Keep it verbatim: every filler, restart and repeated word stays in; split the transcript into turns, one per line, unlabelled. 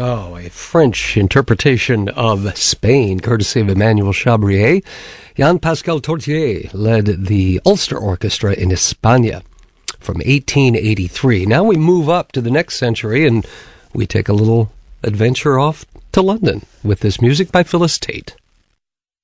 Oh, a French interpretation of Spain, courtesy of Emmanuel Chabrier. Jean-Pascal Tortier led the Ulster Orchestra in España from eighteen eighty-three. Now we move up to the next century, and we take a little adventure off to London with this music by Phyllis Tate.